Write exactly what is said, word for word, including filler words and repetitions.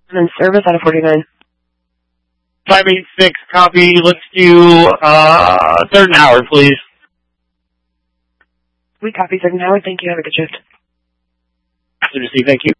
And then service out of forty-nine. five eight six, copy. Let's do uh, third and Howard, please. We copy third and Howard. Thank you. Have a good shift. Good to see you. Thank you.